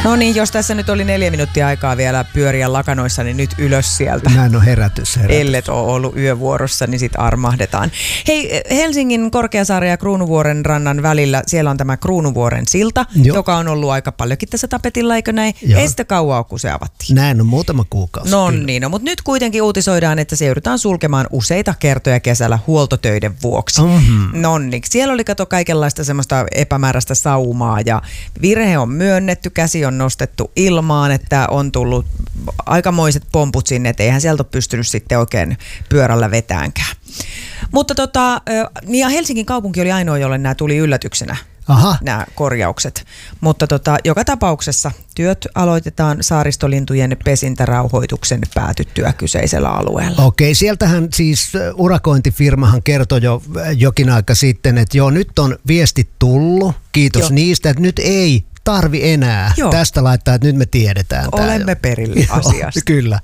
No niin, jos tässä nyt oli 4 minuuttia aikaa vielä pyöriä lakanoissa, niin nyt ylös sieltä. Näin on herätys. Ellet ole ollut yövuorossa, niin sit armahdetaan. Hei, Helsingin Korkeasaaren ja Kruunuvuoren rannan välillä, siellä on tämä Kruunuvuoren silta, joka on ollut aika paljonkin tässä tapetilla, eikö näin? Ei sitä kauan ole, kun se avattiin. Näin on muutama kuukausi. No niin, mutta nyt kuitenkin uutisoidaan, että se joudutaan sulkemaan useita kertoja kesällä huoltotöiden vuoksi. Nonnik, siellä oli kato kaikenlaista semmoista epämääräistä saumaa ja virhe on myönnetty, käsi on nostettu ilmaan, että on tullut aikamoiset pomput sinne, että eihän sieltä ole pystynyt sitten oikein pyörällä vetäänkään. Mutta ja Helsingin kaupunki oli ainoa, jolle nämä tuli yllätyksenä. Nämä korjaukset. Mutta joka tapauksessa työt aloitetaan saaristolintujen pesintärauhoituksen päätyttyä kyseisellä alueella. Okei, sieltähän siis urakointifirmahan kertoi jo jokin aika sitten, että joo, nyt on viestit tullut, kiitos niistä, että nyt ei tarvi enää tästä laittaa, että nyt me tiedetään. Olemme perillä asiasta. Kyllä.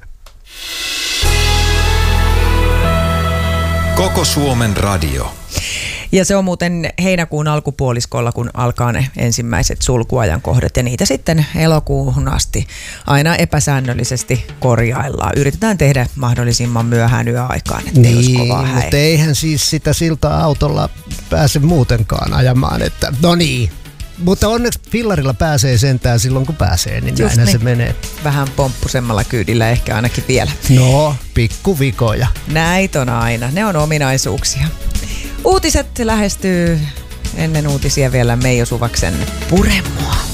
Koko Suomen radio. Ja se on muuten heinäkuun alkupuoliskolla, kun alkaa ne ensimmäiset sulkuajankohdat ja niitä sitten elokuuhun asti aina epäsäännöllisesti korjaillaan. Yritetään tehdä mahdollisimman myöhään yöaikaan, ettei olisi kovaa häiriötä. Mutta eihän siis sitä siltaa autolla pääse muutenkaan ajamaan, että no niin. Mutta onneksi fillarilla pääsee sentään silloin, kun pääsee, niin näinhän se menee. Vähän pomppusemmalla kyydillä ehkä ainakin vielä. No, pikkuvikoja. Näitä on aina, ne on ominaisuuksia. Uutiset lähestyy ennen uutisia vielä Meijo Suvaksen Pure mua.